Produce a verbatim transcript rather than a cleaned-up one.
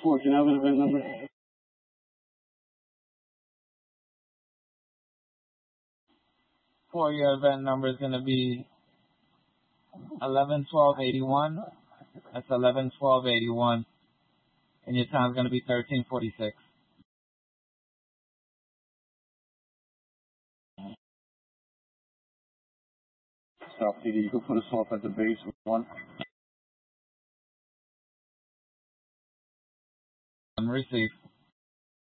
four, can I have an event number? For your event number is going to be eleven twelve eighty-one. That's eleven twelve eighty-one. And your time is going to be thirteen forty-six. South T D, you can put us off at the base one. Receive.